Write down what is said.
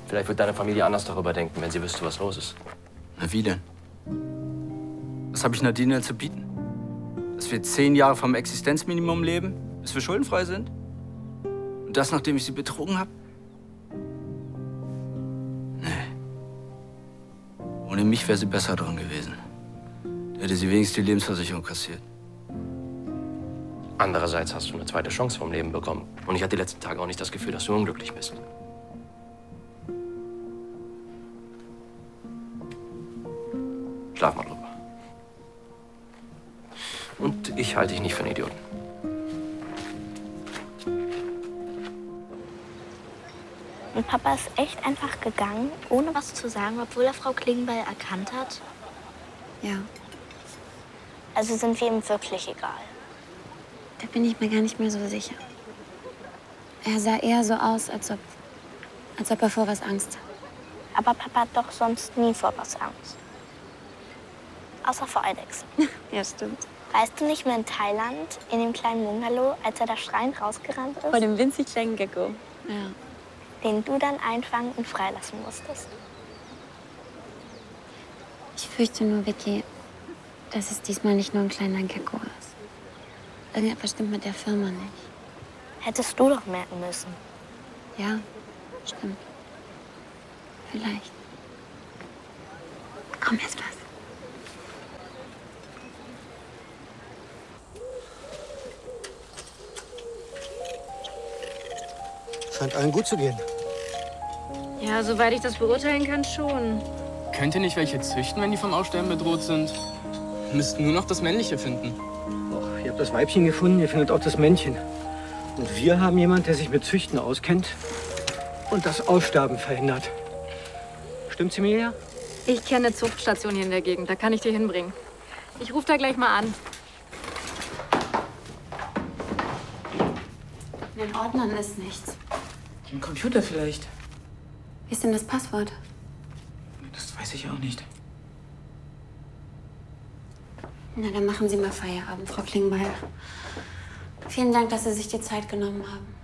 Vielleicht wird deine Familie anders darüber denken, wenn sie wüsste, was los ist. Na wie denn? Was habe ich Nadine denn zu bieten? Dass wir 10 Jahre vom Existenzminimum leben, bis wir schuldenfrei sind? Und das, nachdem ich sie betrogen habe? Nee. Ohne mich wäre sie besser dran gewesen. Da hätte sie wenigstens die Lebensversicherung kassiert. Andererseits hast du eine zweite Chance vom Leben bekommen. Und ich hatte die letzten Tage auch nicht das Gefühl, dass du unglücklich bist. Schlaf mal drüber. Und ich halte dich nicht für einen Idioten. Und Papa ist echt einfach gegangen, ohne was zu sagen, obwohl er Frau Klingbeil erkannt hat? Ja, Also sind wir ihm wirklich egal. da bin ich mir gar nicht mehr so sicher. Er sah eher so aus, als ob er vor was Angst hat. Aber Papa hat doch sonst nie vor was Angst. Außer vor Eidechsen. Ja, stimmt. Weißt du nicht mehr in Thailand, in dem kleinen Bungalow, als er da schreiend rausgerannt ist? Vor dem winzig kleinen Gecko. Ja. Den du dann einfangen und freilassen musstest. Ich fürchte nur, Vicky, dass es diesmal nicht nur ein kleiner Gecko ist. Irgendetwas stimmt mit der Firma nicht. Hättest du doch merken müssen. Ja, stimmt. Vielleicht. Komm, erst was. Scheint allen gut zu gehen. Ja, soweit ich das beurteilen kann, schon. Könnt ihr nicht welche züchten, wenn die vom Aussterben bedroht sind? Wir müssten nur noch das Männliche finden. Och, ihr habt das Weibchen gefunden, ihr findet auch das Männchen. Und wir haben jemanden, der sich mit Züchten auskennt und das Aussterben verhindert. Stimmt's, Emilia? Ich kenne eine Zuchtstation hier in der Gegend. Da kann ich dir hinbringen. Ich rufe da gleich mal an. In den Ordnern ist nichts. Im Computer vielleicht. Wie ist denn das Passwort? Das weiß ich auch nicht. Na, dann machen Sie mal Feierabend, Frau Klingbeil. Vielen Dank, dass Sie sich die Zeit genommen haben.